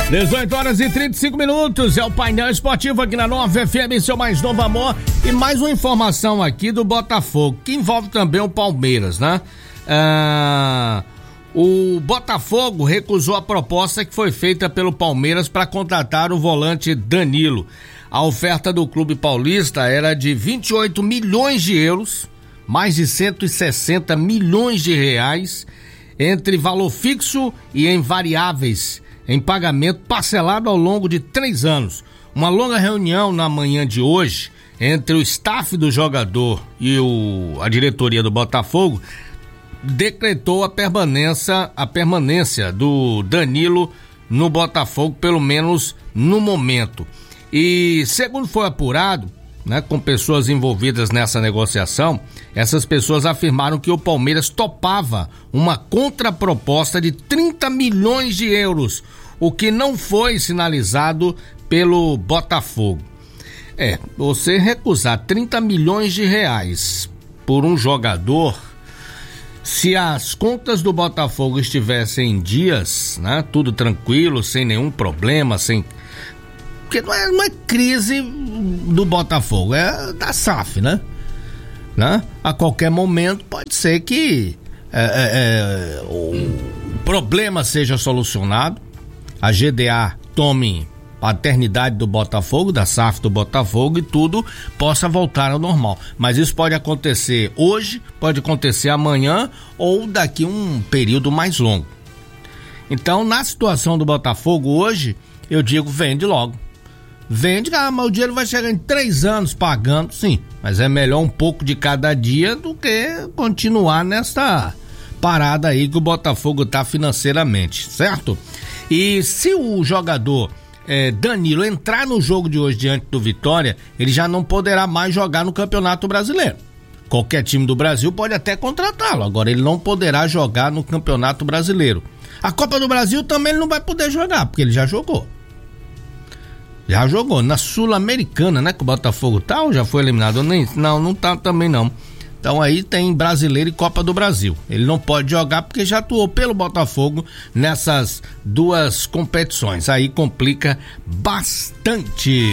18h35, é o painel esportivo aqui na Nova FM, seu mais novo amor. E mais uma informação aqui do Botafogo, que envolve também o Palmeiras, né? O Botafogo recusou a proposta que foi feita pelo Palmeiras para contratar o volante Danilo. A oferta do clube paulista era de 28 milhões de euros, mais de 160 milhões de reais, entre valor fixo e em variáveis, em pagamento parcelado ao longo de 3 anos. Uma longa reunião na manhã de hoje entre o staff do jogador e a diretoria do Botafogo decretou a permanência do Danilo no Botafogo, pelo menos no momento. E segundo foi apurado, né, com pessoas envolvidas nessa negociação, essas pessoas afirmaram que o Palmeiras topava uma contraproposta de 30 milhões de euros, o que não foi sinalizado pelo Botafogo. Você recusar 30 milhões de reais por um jogador, se as contas do Botafogo estivessem em dias, né, tudo tranquilo, sem nenhum problema, porque não é crise do Botafogo, é da SAF, né? A qualquer momento pode ser que o problema seja solucionado, a GDA tome paternidade do Botafogo, da SAF do Botafogo, e tudo possa voltar ao normal. Mas isso pode acontecer hoje, pode acontecer amanhã ou daqui um período mais longo. Então, na situação do Botafogo hoje, eu digo, vende logo. Vende, mas o dinheiro vai chegar em 3 anos pagando, sim, mas é melhor um pouco de cada dia do que continuar nessa parada aí que o Botafogo tá financeiramente, certo? E se o jogador Danilo entrar no jogo de hoje diante do Vitória, ele já não poderá mais jogar no Campeonato Brasileiro. Qualquer time do Brasil pode até contratá-lo, agora ele não poderá jogar no Campeonato Brasileiro. A Copa do Brasil também ele não vai poder jogar, porque ele já jogou. Já jogou na Sul-Americana, né? Que o Botafogo tá ou já foi eliminado? Não tá também não. Então aí tem Brasileiro e Copa do Brasil. Ele não pode jogar porque já atuou pelo Botafogo nessas 2 competições. Aí complica bastante.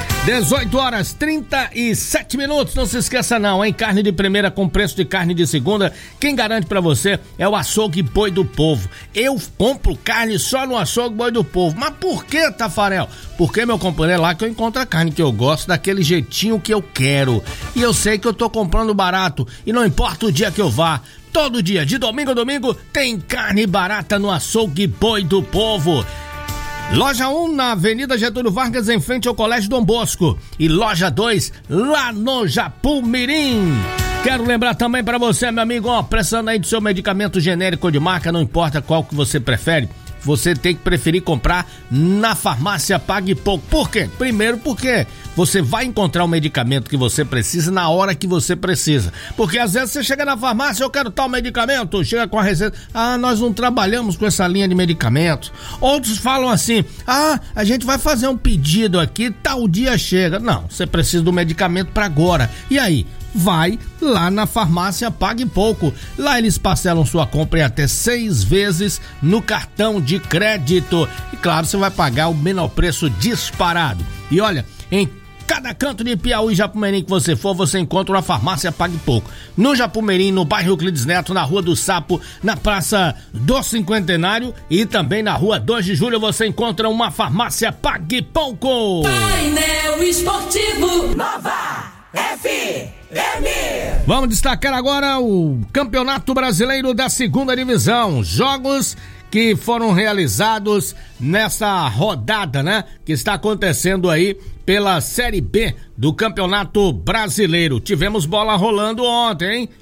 18h37. Não se esqueça não, hein? Carne de primeira com preço de carne de segunda. Quem garante pra você é o Açougue Boi do Povo. Eu compro carne só no Açougue Boi do Povo. Mas por que, Tafarel? Porque, meu companheiro, é lá que eu encontro a carne que eu gosto, daquele jeitinho que eu quero. E eu sei que eu tô comprando barato. E não importa o dia que eu vá, todo dia, de domingo a domingo, tem carne barata no Açougue Boi do Povo. Loja 1 na Avenida Getúlio Vargas, em frente ao Colégio Dom Bosco. E loja 2 lá no Japumirim. Quero lembrar também pra você, meu amigo, precisando aí do seu medicamento genérico de marca, não importa qual que você prefere, você tem que preferir comprar na farmácia Pague Pouco. Por quê? Primeiro porque você vai encontrar o medicamento que você precisa na hora que você precisa. Porque às vezes você chega na farmácia, eu quero tal medicamento, chega com a receita, nós não trabalhamos com essa linha de medicamentos. Outros falam assim, a gente vai fazer um pedido aqui, tal dia chega. Não, você precisa do medicamento para agora. E aí? Vai lá na farmácia Pague Pouco. Lá eles parcelam sua compra em até 6 vezes no cartão de crédito. E claro, você vai pagar o menor preço disparado. E olha, em cada canto de Piauí e Japumirim que você for, você encontra uma farmácia Pague Pouco. No Japumirim, no bairro Euclides Neto, na Rua do Sapo, na Praça do Cinquentenário e também na Rua 2 de Julho você encontra uma farmácia Pague Pouco. Painel Esportivo Nova FM. Vamos destacar agora o Campeonato Brasileiro da 2ª Divisão. Jogos que foram realizados nessa rodada, né? Que está acontecendo aí pela Série B do Campeonato Brasileiro. Tivemos bola rolando ontem, hein?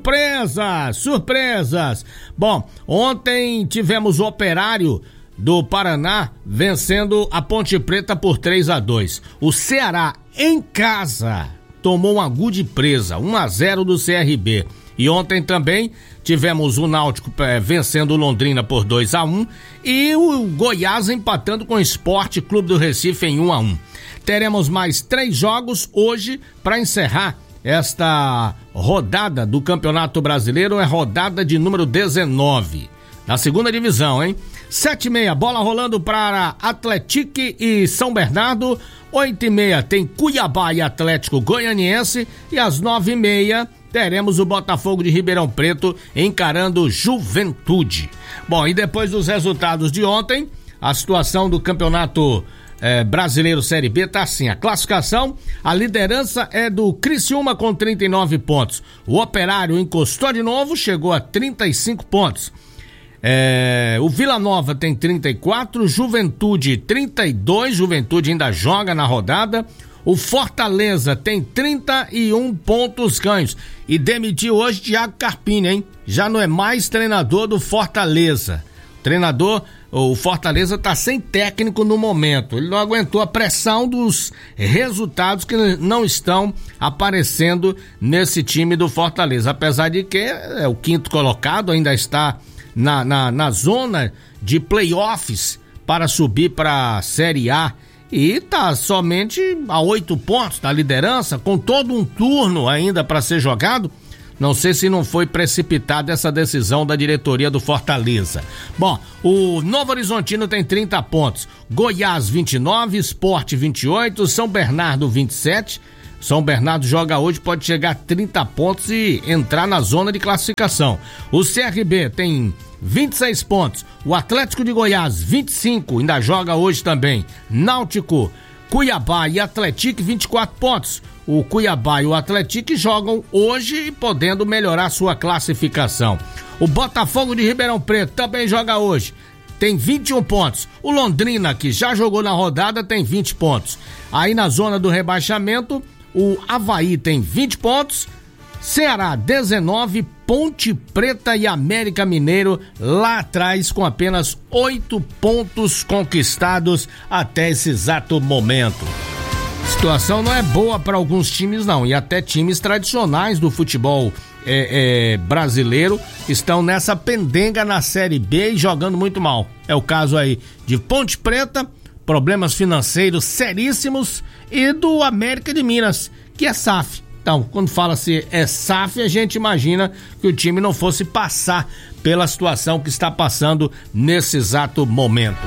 Surpresas! Bom, ontem tivemos o Operário do Paraná vencendo a Ponte Preta por 3-2. O Ceará em casa tomou uma good presa, 1-0 do CRB. E ontem também tivemos o Náutico vencendo o Londrina por 2-1 e o Goiás empatando com o Sport Clube do Recife em 1-1. Teremos mais 3 jogos hoje para encerrar esta rodada do Campeonato Brasileiro, é rodada de número 19. na segunda divisão, hein? 7h30, bola rolando para Atlético e São Bernardo. 8h30 tem Cuiabá e Atlético Goianiense. E às 9h30 teremos o Botafogo de Ribeirão Preto encarando Juventude. Bom, e depois dos resultados de ontem, a situação do campeonato brasileiro Série B tá assim: a classificação, a liderança é do Criciúma com 39 pontos. O Operário encostou de novo, chegou a 35 pontos. O Vila Nova tem 34, Juventude 32, Juventude ainda joga na rodada. O Fortaleza tem 31 pontos ganhos e demitiu hoje Thiago Carpini, hein? Já não é mais treinador do Fortaleza. O Fortaleza tá sem técnico no momento. Ele não aguentou a pressão dos resultados que não estão aparecendo nesse time do Fortaleza. Apesar de que é o quinto colocado, ainda está na zona de playoffs para subir para a Série A. E tá somente a 8 pontos da liderança, com todo um turno ainda para ser jogado. Não sei se não foi precipitada essa decisão da diretoria do Fortaleza. Bom, o Novo Horizontino tem 30 pontos, Goiás 29, Sport 28, São Bernardo 27. São Bernardo joga hoje, pode chegar a 30 pontos e entrar na zona de classificação. O CRB tem 26 pontos, o Atlético de Goiás 25, ainda joga hoje também. Náutico, Cuiabá e Atlético 24 pontos. O Cuiabá e o Atlético jogam hoje, podendo melhorar sua classificação. O Botafogo de Ribeirão Preto também joga hoje, tem 21 pontos. O Londrina, que já jogou na rodada, tem 20 pontos. Aí na zona do rebaixamento, o Avaí tem 20 pontos, Ceará 19, Ponte Preta e América Mineiro lá atrás com apenas 8 pontos conquistados até esse exato momento. A situação não é boa para alguns times não, e até times tradicionais do futebol brasileiro estão nessa pendenga na Série B e jogando muito mal. É o caso aí de Ponte Preta, problemas financeiros seríssimos, e do América de Minas, que é SAF. Então, quando fala-se SAF, a gente imagina que o time não fosse passar pela situação que está passando nesse exato momento.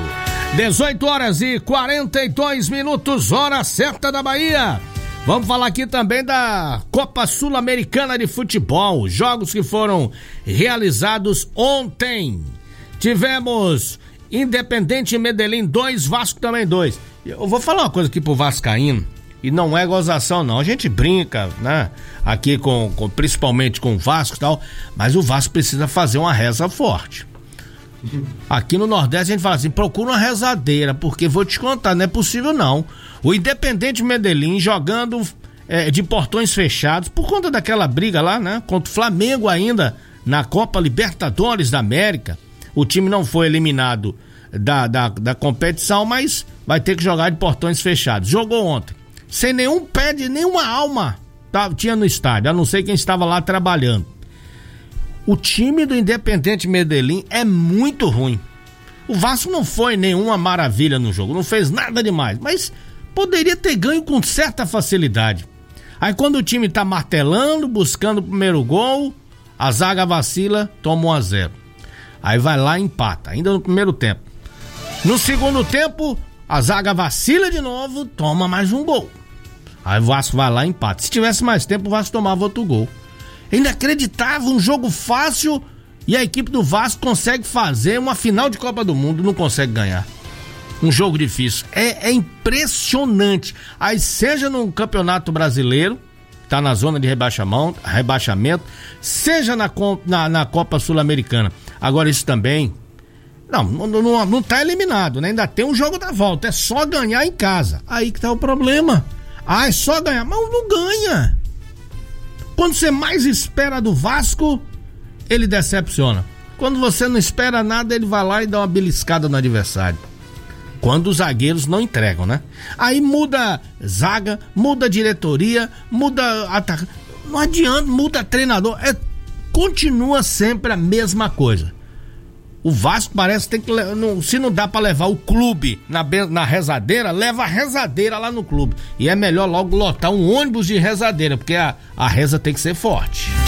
18h42, hora certa da Bahia. Vamos falar aqui também da Copa Sul-Americana de Futebol, jogos que foram realizados ontem. Tivemos Independente Medellín 2, Vasco também 2. Eu vou falar uma coisa aqui pro vascaíno, e não é gozação não, a gente brinca, né, aqui principalmente com o Vasco e tal, mas o Vasco precisa fazer uma reza forte. Aqui no Nordeste a gente fala assim, procura uma rezadeira, porque vou te contar, não é possível não. O Independente Medellín jogando de portões fechados, por conta daquela briga lá, né, contra o Flamengo ainda, na Copa Libertadores da América. O time não foi eliminado da competição, mas vai ter que jogar de portões fechados. Jogou ontem, sem nenhum pé de nenhuma alma tinha no estádio, a não ser quem estava lá trabalhando. O time do Independente Medellín é muito ruim. O Vasco não foi nenhuma maravilha no jogo, não fez nada demais, mas poderia ter ganho com certa facilidade. Aí quando o time tá martelando, buscando o primeiro gol, a zaga vacila, toma 1-0. Aí vai lá e empata, ainda no primeiro tempo. No segundo tempo, a zaga vacila de novo, toma mais um gol. Aí o Vasco vai lá e empata. Se tivesse mais tempo, o Vasco tomava outro gol. Inacreditável, um jogo fácil, e a equipe do Vasco consegue fazer uma final de Copa do Mundo, não consegue ganhar. Um jogo difícil. É impressionante. Aí seja no Campeonato Brasileiro, tá na zona de rebaixamento, seja na Copa Sul-Americana. Agora isso também não tá eliminado, né? Ainda tem um jogo da volta, é só ganhar em casa. Aí que tá o problema. É só ganhar, mas não ganha. Quando você mais espera do Vasco, ele decepciona. Quando você não espera nada, ele vai lá e dá uma beliscada no adversário. Quando os zagueiros não entregam, né? Aí muda zaga, muda diretoria, muda ataque. Não adianta, muda treinador. Continua sempre a mesma coisa. O Vasco parece que tem que... se não dá pra levar o clube na rezadeira, leva a rezadeira lá no clube. E é melhor logo lotar um ônibus de rezadeira, porque a reza tem que ser forte.